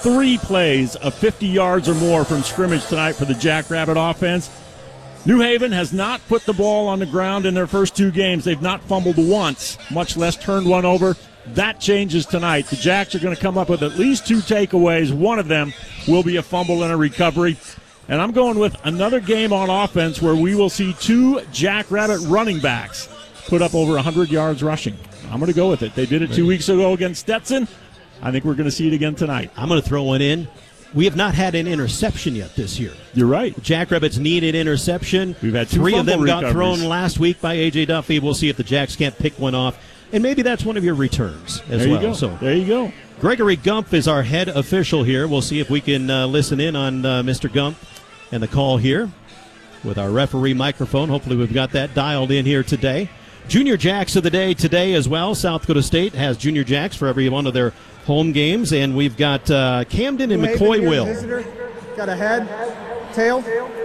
3 plays of 50 yards or more from scrimmage tonight for the Jackrabbit offense. New Haven has not put the ball on the ground in their first 2 games. They've not fumbled once, much less turned one over. That changes tonight. The Jacks are going to come up with at least 2 takeaways. One of them will be a fumble and a recovery. And I'm going with another game on offense where we will see 2 Jackrabbit running backs put up over 100 yards rushing. I'm going to go with it. They did it 2 weeks ago against Stetson. I think we're going to see it again tonight. I'm going to throw one in. We have not had an interception yet this year. You're right. The Jackrabbits needed interception. We've had 2 3 of them recoveries. got thrown last week by A.J. Duffy. We'll see if the Jacks can't pick one off. And maybe that's one of your returns as there well. You go. So there you go. Gregory Gumpf is our head official here. We'll see if we can listen in on Mr. Gumpf and the call here with our referee microphone. Hopefully we've got that dialed in here today. Junior Jacks of the day today as well. South Dakota State has Junior Jacks for every one of their home games. And we've got Camden and McCoy-Will. Got a head, tail,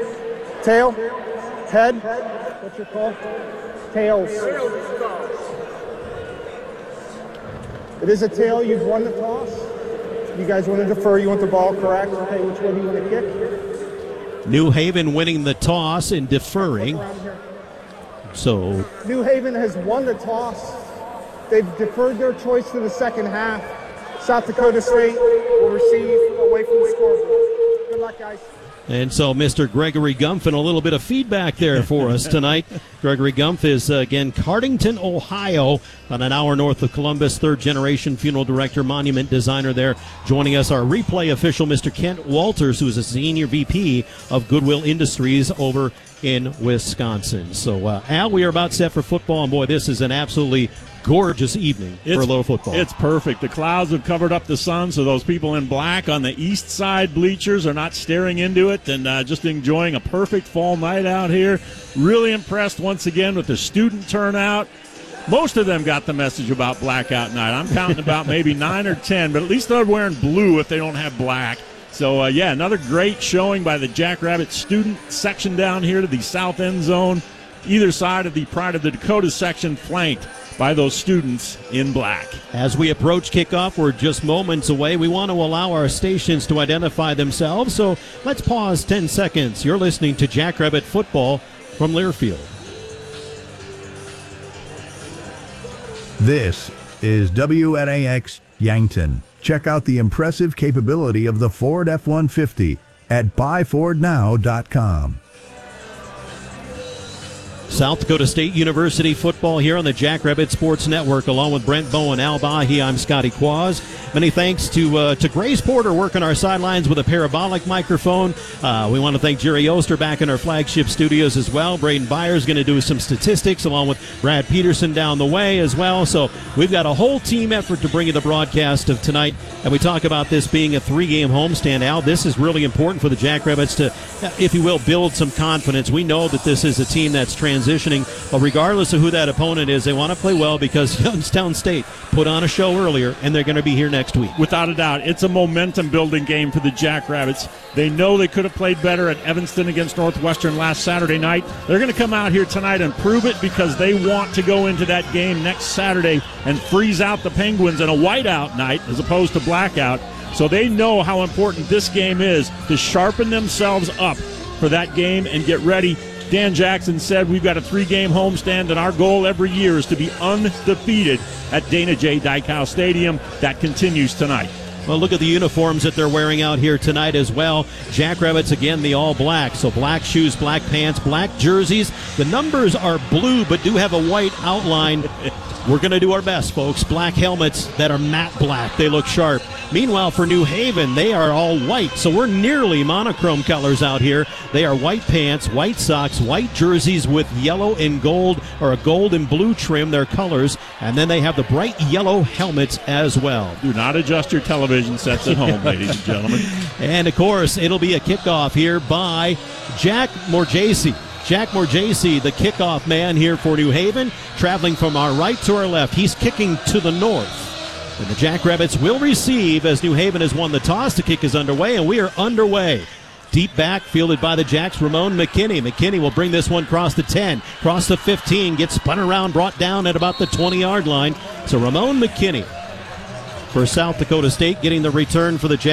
head. What's your call? Tails. It is a tail. You've won the toss. You guys want to defer. You want the ball correct. Okay, which way do you want to kick? New Haven winning the toss and deferring. So New Haven has won the toss. They've deferred their choice to the second half. South Dakota State will receive away from the scoreboard. Good luck, guys. And so Mr. Gregory Gumpf, and a little bit of feedback there for us tonight. Gregory Gumpf is, again, Cardington, Ohio, about an hour north of Columbus, third-generation funeral director, monument designer there. Joining us, our replay official, Mr. Kent Walters, who is a senior VP of Goodwill Industries over in Wisconsin. So, Al, we are about set for football, and boy, this is an absolutely gorgeous evening for a little football. It's perfect. The clouds have covered up the sun, so those people in black on the east side bleachers are not staring into it and just enjoying a perfect fall night out here. Really impressed once again with the student turnout. Most of them got the message about blackout night. I'm counting about maybe 9 or 10, but at least they're wearing blue if they don't have black. So, another great showing by the Jackrabbit student section down here to the south end zone. Either side of the Pride of the Dakotas section flanked by those students in black. As we approach kickoff, we're just moments away. We want to allow our stations to identify themselves, so let's pause 10 seconds. You're listening to Jackrabbit Football from Learfield. This is WNAX Yankton. Check out the impressive capability of the Ford F-150 at buyfordnow.com. South Dakota State University football here on the Jackrabbit Sports Network, along with Brent Bowen, Al Bahi. I'm Scotty Quaz. Many thanks to Grace Porter working our sidelines with a parabolic microphone. We want to thank Jerry Oster back in our flagship studios as well. Braden Byers going to do some statistics along with Brad Peterson down the way as well. So we've got a whole team effort to bring you the broadcast of tonight. And we talk about this being a 3-game homestand. Al, this is really important for the Jackrabbits to, if you will, build some confidence. We know that this is a team that's transitioning, but regardless of who that opponent is, they want to play well because Youngstown State put on a show earlier, and they're going to be here next week. Without a doubt, it's a momentum-building game for the Jackrabbits. They know they could have played better at Evanston against Northwestern last Saturday night. They're going to come out here tonight and prove it because they want to go into that game next Saturday and freeze out the Penguins in a whiteout night as opposed to blackout. So they know how important this game is to sharpen themselves up for that game and get ready. Dan Jackson said we've got a 3-game homestand, and our goal every year is to be undefeated at Dana J. Dykhouse Stadium. That continues tonight. Well, look at the uniforms that they're wearing out here tonight as well. Jackrabbits, again, the all-black. So black shoes, black pants, black jerseys. The numbers are blue but do have a white outline. We're going to do our best, folks. Black helmets that are matte black. They look sharp. Meanwhile, for New Haven, they are all white. So we're nearly monochrome colors out here. They are white pants, white socks, white jerseys with yellow and gold, or a gold and blue trim, their colors. And then they have the bright yellow helmets as well. Do not adjust your television sets at home, ladies and gentlemen. And, of course, it'll be a kickoff here by Jack Morjacy. Jack Morjacy, the kickoff man here for New Haven, traveling from our right to our left. He's kicking to the north. And the Jackrabbits will receive as New Haven has won the toss. The kick is underway, and we are underway. Deep back, fielded by the Jacks, Ramon McKinney. McKinney will bring this one across the 10, across the 15, gets spun around, brought down at about the 20-yard line. So Ramon McKinney for South Dakota State getting the return for the Jacks.